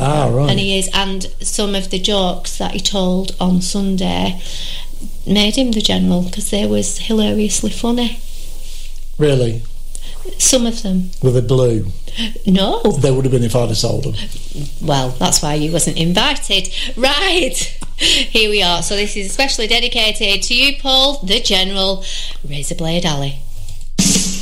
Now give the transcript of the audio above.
Ah, right. And he is, and some of the jokes that he told on Sunday made him the General, because they was hilariously funny. Really? Some of them. Were they blue? No. They would have been if I'd have sold them. Well, that's why you wasn't invited. Right. Here we are. So this is especially dedicated to you, Paul, the General, Razorblade Ali.